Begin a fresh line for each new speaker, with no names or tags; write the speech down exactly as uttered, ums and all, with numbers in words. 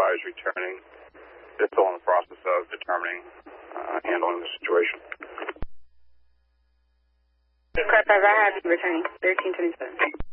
is returning. They're still in the process of determining, uh, handling the situation.
Crap, I have you returning thirteen twenty-seven.